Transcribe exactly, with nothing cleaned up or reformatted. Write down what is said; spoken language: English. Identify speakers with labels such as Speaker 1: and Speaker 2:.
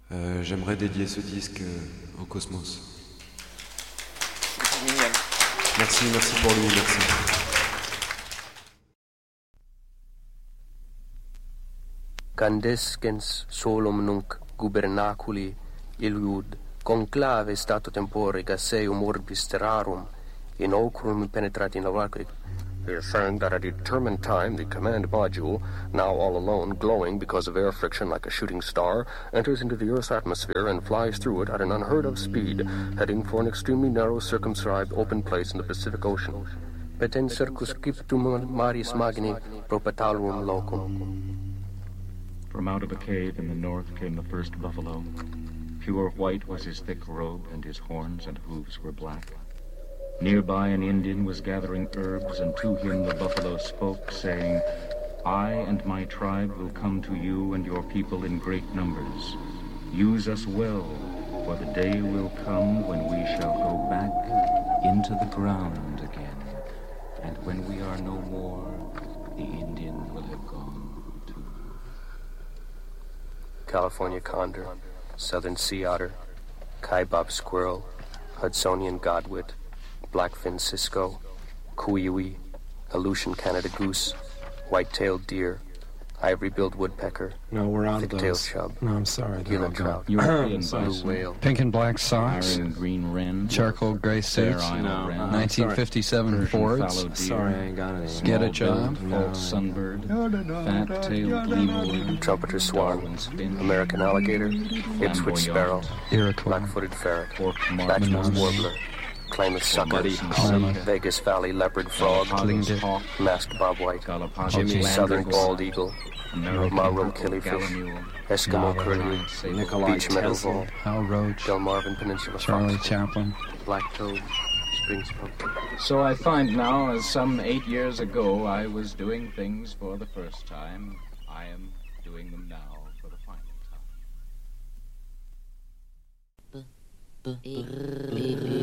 Speaker 1: Euh, j'aimerais dédier ce disque au Cosmos. Merci, merci pour lui, merci.
Speaker 2: Candescens solum nunc gubernaculi illud conclave stato tempore gaseum orbis terrarum in ocrum penetrat in alacric. They are saying that at a determined time the command module, now all alone, glowing because of air friction like a shooting star, enters into the Earth's atmosphere and flies through it at an unheard-of speed, heading for an extremely narrow circumscribed open place in the Pacific Ocean. Petent circumscriptum maris magni propatarum locum.
Speaker 3: From out of a cave in the north came the first buffalo. Pure white was his thick robe, and his horns and hooves were black. Nearby an Indian was gathering herbs, and to him the buffalo spoke, saying, I and my tribe will come to you and your people in great numbers. Use us well, for the day will come when we shall go back into the ground again. And when we are no more, the Indian will have gone too.
Speaker 2: California condor, southern sea otter, kaibab squirrel, Hudsonian godwit, blackfin cisco, kuiwi, Aleutian Canada goose, white-tailed deer, ivory-billed woodpecker,
Speaker 4: no, we're out of
Speaker 2: thick-tailed
Speaker 4: those.
Speaker 2: chub,
Speaker 4: No, I'm sorry.
Speaker 2: gila trout,
Speaker 3: European
Speaker 2: blue
Speaker 3: bison,
Speaker 2: whale,
Speaker 5: Pink and black socks,
Speaker 3: iron green wren,
Speaker 5: charcoal gray suits,
Speaker 3: fair isle
Speaker 4: No,
Speaker 3: wren,
Speaker 4: uh-huh.
Speaker 5: nineteen fifty-seven
Speaker 3: Persian
Speaker 5: Fords,
Speaker 3: fallow deer,
Speaker 4: Sorry, I ain't got any.
Speaker 5: Get a
Speaker 3: small-billed
Speaker 5: job?
Speaker 4: No.
Speaker 3: false sunbird, fat-tailed lemur,
Speaker 2: trumpeter swan,
Speaker 3: Darwin's finch,
Speaker 2: American alligator, Ipswich sparrow,
Speaker 5: Iroquois,
Speaker 2: black-footed ferret,
Speaker 3: forked
Speaker 2: Bachelor's
Speaker 3: martin,
Speaker 2: warbler, Klamath sucker,
Speaker 3: muddy
Speaker 5: Klamath,
Speaker 2: Vegas Valley leopard frog,
Speaker 5: Klinged,
Speaker 3: hawk,
Speaker 2: masked bobwhite,
Speaker 3: Galapagos
Speaker 2: Jimmy southern
Speaker 3: landrace,
Speaker 2: bald eagle,
Speaker 3: American
Speaker 2: Marrow
Speaker 3: purple
Speaker 2: killifish,
Speaker 3: gallinule,
Speaker 2: Eskimo curlew,
Speaker 3: sable
Speaker 4: Nikolai
Speaker 2: beach meadow
Speaker 4: Tesla.
Speaker 2: vole,
Speaker 5: Hal Roach,
Speaker 2: Delmarvin Peninsula
Speaker 5: Charlie
Speaker 2: fox,
Speaker 5: Chaplin.
Speaker 2: black toad, string skunk.
Speaker 3: So I find now, as some eight years ago I was doing things for the first time, I am doing them now for the final time.